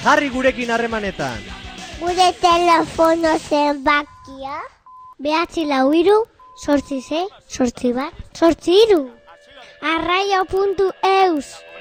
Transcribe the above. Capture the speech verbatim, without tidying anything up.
Jarri gurekin harremanetan. Gure telefono zenbakia behatzi lau hiru, sortzi sei, sortzi bat, sortzi hiru. arraio puntu eus